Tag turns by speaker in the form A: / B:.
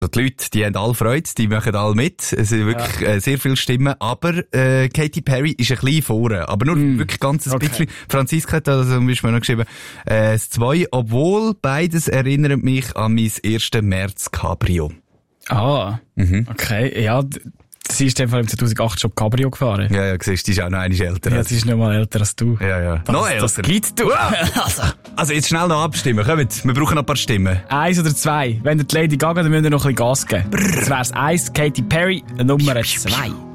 A: Die Leute, die haben alle Freude, die machen alle mit. Es sind wirklich sehr viele Stimmen. Aber Katy Perry ist ein bisschen vorne. Aber nur wirklich ganz ein bisschen. Franziska hat da zum Beispiel noch geschrieben, das 2, obwohl beides erinnert mich an mein erstes März-Cabrio.
B: Ah, okay. Ja, sie ist einfach im 2008 schon Cabrio gefahren.
A: Ja, siehst du, die ist auch noch einmal älter.
B: Ja, sie ist noch mal älter als du.
A: Ja.
B: Noch älter? Das gibt's du.
A: Also jetzt schnell noch abstimmen. Kommt, wir brauchen noch ein paar Stimmen.
B: 1 oder 2. Wenn ihr die Lady Gaga, dann müsst ihr noch ein bisschen Gas geben. Das wär's 1, Katy Perry, Nummer 2.